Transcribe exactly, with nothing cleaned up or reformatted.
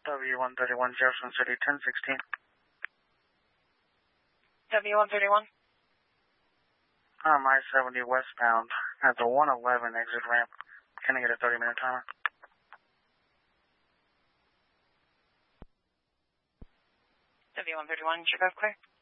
W one thirty-one, Jefferson City, ten sixteen. W one thirty-one. Um, I seventy westbound at the one eleven exit ramp. Can I get a thirty minute timer? W one thirty-one, Chicago Clear.